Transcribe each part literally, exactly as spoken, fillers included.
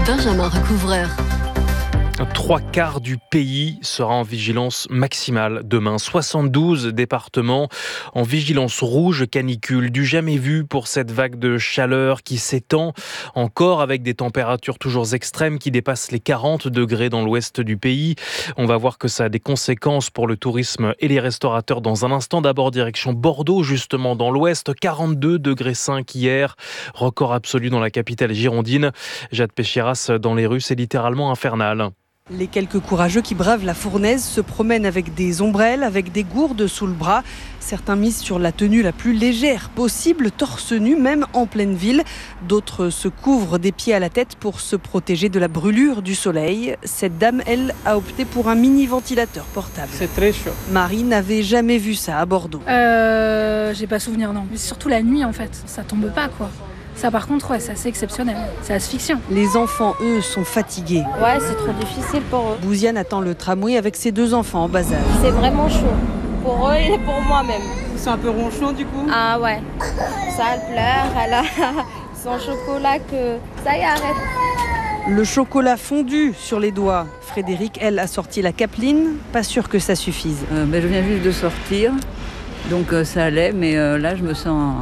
Benjamin Recouvreur. Trois quarts du pays sera en vigilance maximale demain. soixante-douze départements en vigilance rouge canicule. Du jamais vu pour cette vague de chaleur qui s'étend encore avec des températures toujours extrêmes qui dépassent les quarante degrés dans l'ouest du pays. On va voir que ça a des conséquences pour le tourisme et les restaurateurs dans un instant. D'abord direction Bordeaux, justement dans l'ouest. quarante-deux degrés cinq hier. Record absolu dans la capitale girondine. Jade Péchiras dans les rues, c'est littéralement infernal. Les quelques courageux qui bravent la fournaise se promènent avec des ombrelles, avec des gourdes sous le bras. Certains misent sur la tenue la plus légère possible, torse nu, même en pleine ville. D'autres se couvrent des pieds à la tête pour se protéger de la brûlure du soleil. Cette dame, elle, a opté pour un mini-ventilateur portable. C'est très chaud. Marie n'avait jamais vu ça à Bordeaux. Euh, j'ai pas souvenir, non. Mais surtout la nuit, en fait. Ça tombe pas, quoi. Ça, par contre, ouais, c'est assez exceptionnel. C'est asphyxiant. Les enfants, eux, sont fatigués. Ouais, c'est trop difficile pour eux. Bouziane attend le tramway avec ses deux enfants en bas âge. C'est vraiment chaud. Pour eux et pour moi-même. Ils sont un peu ronchons, du coup ? Ah ouais. Ça, elle pleure. Elle a son chocolat que... Ça y est, arrête. Le chocolat fondu sur les doigts. Frédéric, elle, a sorti la capeline. Pas sûr que ça suffise. Euh, ben, je viens juste de sortir. Donc euh, ça allait, mais euh, là, je me sens...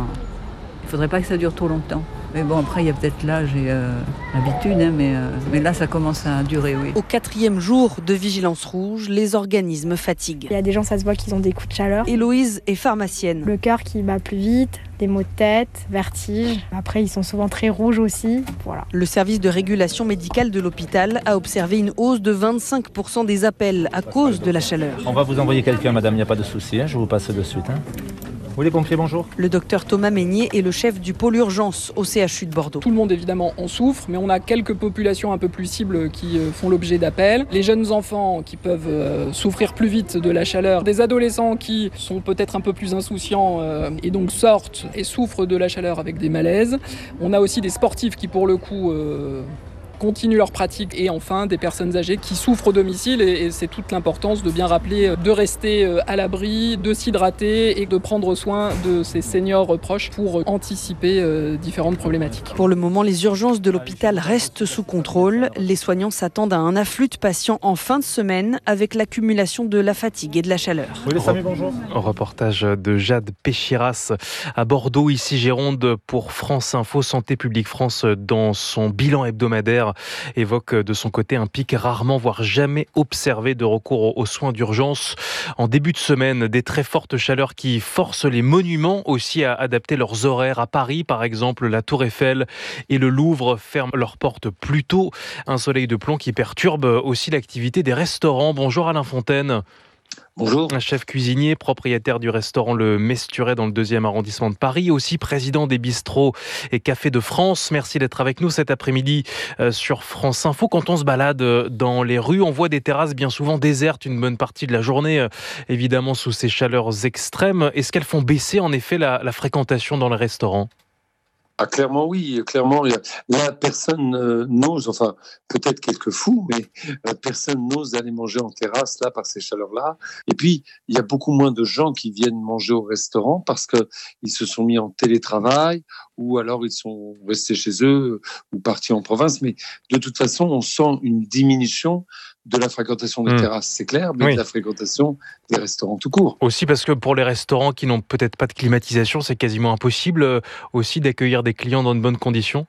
Il faudrait pas que ça dure trop longtemps. Mais bon, après, il y a peut-être l'âge et euh, l'habitude, hein, mais, euh, mais là, ça commence à durer, oui. Au quatrième jour de vigilance rouge, les organismes fatiguent. Il y a des gens, ça se voit qu'ils ont des coups de chaleur. Héloïse est pharmacienne. Le cœur qui bat plus vite, des maux de tête, vertige. Après, ils sont souvent très rouges aussi. Voilà. Le service de régulation médicale de l'hôpital a observé une hausse de vingt-cinq pour cent des appels à cause de la chaleur. On va vous envoyer quelqu'un, madame, il n'y a pas de souci, hein, je vous passe de suite. Hein. Oui, les pompiers, bonjour. Le docteur Thomas Meignier est le chef du pôle urgence au C H U de Bordeaux. Tout le monde, évidemment, en souffre, mais on a quelques populations un peu plus cibles qui font l'objet d'appels. Les jeunes enfants qui peuvent euh, souffrir plus vite de la chaleur. Des adolescents qui sont peut-être un peu plus insouciants euh, et donc sortent et souffrent de la chaleur avec des malaises. On a aussi des sportifs qui, pour le coup... Euh, continuent leur pratique et enfin des personnes âgées qui souffrent au domicile et, et c'est toute l'importance de bien rappeler de rester à l'abri, de s'hydrater et de prendre soin de ses seniors proches pour anticiper euh, différentes problématiques. Pour le moment, les urgences de l'hôpital restent sous contrôle. Les soignants s'attendent à un afflux de patients en fin de semaine avec l'accumulation de la fatigue et de la chaleur. Oui, les Samy, bonjour. Reportage de Jade Péchiras à Bordeaux, ici Gironde pour France Info. Santé publique France, dans son bilan hebdomadaire, évoque de son côté un pic rarement, voire jamais observé de recours aux soins d'urgence. En début de semaine, des très fortes chaleurs qui forcent les monuments aussi à adapter leurs horaires. À Paris, par exemple, la Tour Eiffel et le Louvre ferment leurs portes plus tôt. Un soleil de plomb qui perturbe aussi l'activité des restaurants. Bonjour Alain Fontaine. Bonjour. Un chef cuisinier, propriétaire du restaurant Le Mesturet dans le deuxième arrondissement de Paris, aussi président des bistrots et cafés de France. Merci d'être avec nous cet après-midi sur France Info. Quand on se balade dans les rues, on voit des terrasses bien souvent désertes une bonne partie de la journée, évidemment sous ces chaleurs extrêmes. Est-ce qu'elles font baisser en effet la, la fréquentation dans les restaurants ? Ah, clairement, oui, clairement. Là, personne euh, n'ose, enfin, peut-être quelques fous, mais euh, personne n'ose aller manger en terrasse, là, par ces chaleurs-là. Et puis, il y a beaucoup moins de gens qui viennent manger au restaurant parce qu'ils se sont mis en télétravail ou alors ils sont restés chez eux ou partis en province. Mais de toute façon, on sent une diminution de la fréquentation des mmh. terrasses, c'est clair, mais oui. de la fréquentation des restaurants tout court. Aussi parce que pour les restaurants qui n'ont peut-être pas de climatisation, c'est quasiment impossible euh, aussi d'accueillir des clients dans de bonnes conditions.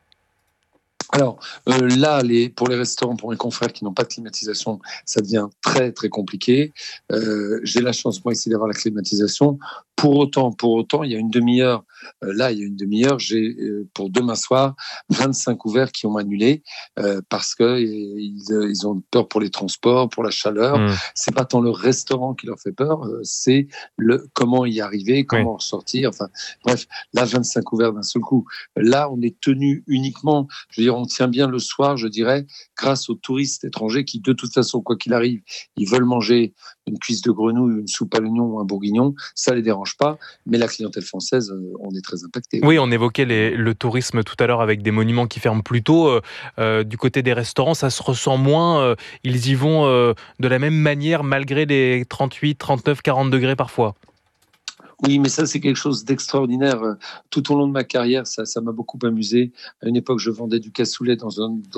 Alors euh, là, les, pour les restaurants, pour mes confrères qui n'ont pas de climatisation, ça devient très très compliqué. Euh, j'ai la chance moi ici d'avoir la climatisation. Pour autant, pour autant, il y a une demi-heure. Euh, là, il y a une demi-heure, j'ai euh, pour demain soir vingt-cinq ouverts qui ont annulé euh, parce que ils, ils ont peur pour les transports, pour la chaleur. Mmh. C'est pas tant le restaurant qui leur fait peur, euh, c'est le comment y arriver, comment oui. sortir. Enfin, bref, là vingt-cinq ouverts d'un seul coup. Là, on est tenu uniquement. Je veux dire, on tient bien le soir, je dirais, grâce aux touristes étrangers qui, de toute façon, quoi qu'il arrive, ils veulent manger une cuisse de grenouille, une soupe à l'oignon ou un bourguignon. Ça les dérange pas, mais la clientèle française, euh, on est très impacté. Oui, on évoquait les, le tourisme tout à l'heure avec des monuments qui ferment plus tôt. Euh, euh, du côté des restaurants, ça se ressent moins. Euh, ils y vont euh, de la même manière malgré les trente-huit, trente-neuf, quarante degrés parfois. Oui, mais ça, c'est quelque chose d'extraordinaire. Tout au long de ma carrière, ça, ça m'a beaucoup amusé. À une époque, je vendais du cassoulet dans un,